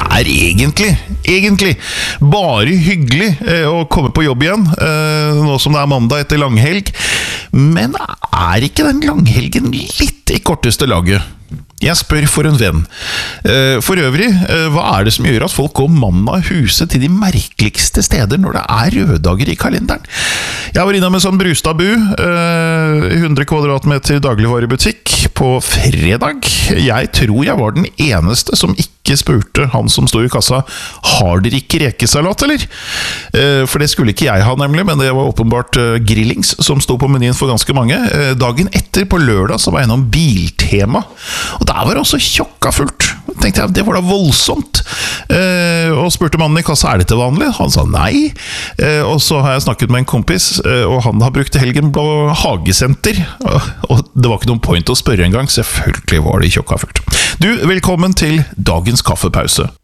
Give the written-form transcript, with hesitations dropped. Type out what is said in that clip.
egentlig bare hyggelig å komme på jobb igjen, nå som det mandag etter langhelg. Men ikke den langhelgen litt i korteste laget? Jeg spør for en venn. For øvrig, hva det som gjør at folk går mann av huset til de merkeligste steder når det røddager i kalenderen? Jeg var innom en sånn Brustadbu, 100 kvadratmeter dagligvarebutikk på fredag. Jeg tror jeg var den eneste som ikke spurte han som stod i kassa, har dere ikke rekesalat, eller? For det skulle ikke jeg ha nemlig, men det var åpenbart grillings som stod på menyen for ganske mange. Dagen etter på lørdag så var jeg innom Biltema, og der var det også tjokka fullt. Tenkte jeg, det var da voldsomt. Og spurte mannen i kassa, dette vanlig? Han sa nei. Og så har jeg snakket med en kompis, og han har brukt helgen på hagesenter. Og det var ikke noen point å spørre en gang. Selvfølgelig var det tjokka fullt. Du, velkommen til dagens kaffepause.